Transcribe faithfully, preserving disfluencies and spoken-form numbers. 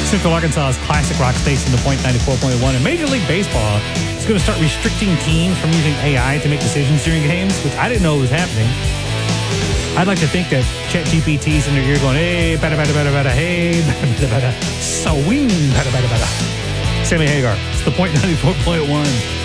Central Arkansas's classic rock station, The Point ninety-four point one, and Major League Baseball is going to start restricting teams from using A I to make decisions during games, which I didn't know was happening. I'd like to think that ChatGPT's in their ear going, hey, bada, bada, bada, bada, hey, bada, bada, bada, swing, bada, bada, bada. Sammy Hagar, it's The Point ninety-four point one.